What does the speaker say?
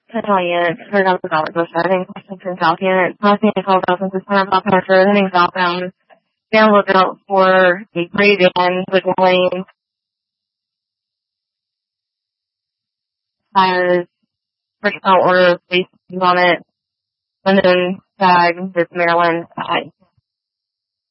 Italian, Ferragamo Gallegos, heading Washington Southend, passing a 12,000 to center block metro, heading southbound. Down look out for a gray van with lane, tires, first count order, please on it, London tag with Maryland,